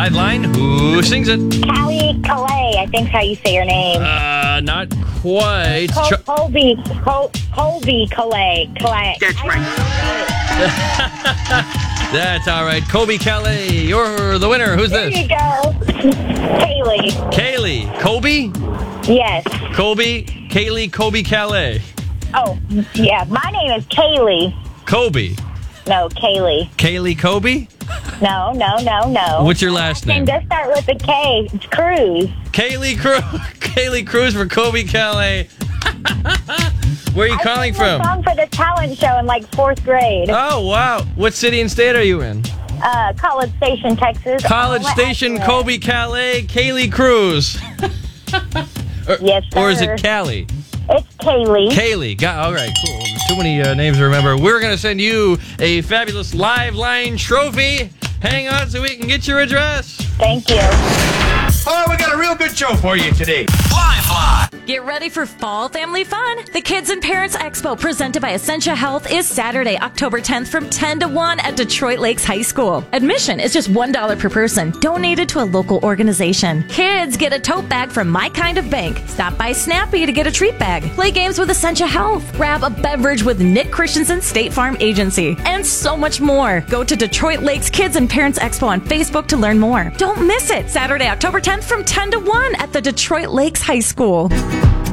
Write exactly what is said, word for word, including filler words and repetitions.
live line. Who sings it? Callie Calais, I think's how you say your name. Uh, not quite. Col- Ch- Colby, Col- Colby Calais. Calais. That's right. That's all right. Colby Calais, you're the winner. Who's There this? you go. Kaylee. Kaylee. Colby? Yes. Colby? Kaylee Colby Calais. Oh, yeah. My name is Kaylee. Kobe. No, Kaylee. Kaylee Kobe? No, no, no, no. What's your last name? And just start with a K. It's Cruz. Kaylee Cruz. Kaylee Cruz for Kobe Calais. Where are you I calling sang a from? song for the talent show in like fourth grade. Oh, wow. What city and state are you in? Uh, College Station, Texas. College What Station, accent? Kobe Calais, Kaylee Cruz. or, Yes, Or is sir. it Callie? It's Kaylee. Kaylee. Got, all right, cool. There's too many uh, names to remember. We're going to send you a fabulous live line trophy. Hang on so we can get your address. Thank you. Oh, we got a real good show for you today. Get ready for fall family fun. The Kids and Parents Expo presented by Essentia Health is Saturday, October tenth from ten to one at Detroit Lakes High School. Admission is just one dollar per person, donated to a local organization. Kids get a tote bag from My Kind of Bank. Stop by Snappy to get a treat bag. Play games with Essentia Health. Grab a beverage with Nick Christensen State Farm Agency. And so much more. Go to Detroit Lakes Kids and Parents Expo on Facebook to learn more. Don't miss it. Saturday, October tenth from ten to one at the Detroit Lakes High School.